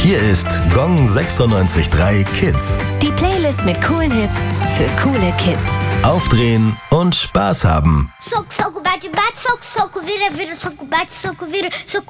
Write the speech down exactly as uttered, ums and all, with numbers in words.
Hier ist Gong sechsundneunzig Komma drei Kids. Die Playlist mit coolen Hits für coole Kids. Aufdrehen und Spaß haben. Soco, soco, bate, bate, soco, soco, vira, vira, soco, bate, soco, vira, soco.